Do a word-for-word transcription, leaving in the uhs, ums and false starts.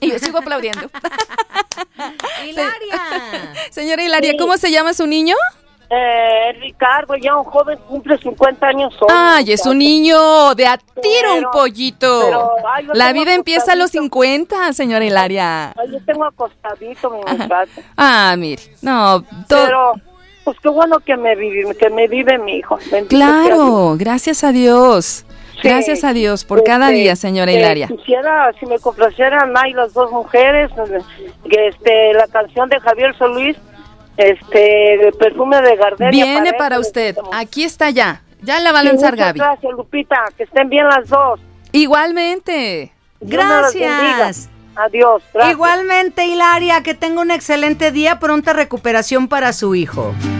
Y yo sigo aplaudiendo. Hilaria. Señora Hilaria, Sí. ¿cómo se llama su niño? Eh, Ricardo, ya un joven, cumple cincuenta años hoy. Ay, es un niño de a tiro Pero- un pollito. pero, ay, yo La tengo vida empieza a los acostadito. cincuenta, señora Hilaria. Ay, yo tengo acostadito mi muchacho. Ah, mire, no, todo. Pero, pues qué bueno que me vive, que me vive mi hijo. Bendito sea Dios. Claro, gracias a Dios. Sí. Gracias a Dios por cada Este, día, señora eh, Hilaria. Quisiera, si me complacieran, hay las dos mujeres, que este, la canción de Javier Solís, este, el perfume de Gardenia. Viene él, para que usted. estamos- Aquí está ya. Ya la va a Sí, lanzar muchas Gaby. gracias, Lupita, que estén bien las dos. Igualmente. Dios me las bendiga. Gracias. Adiós. Gracias. Igualmente, Hilaria, que tenga un excelente día, pronta recuperación para su hijo.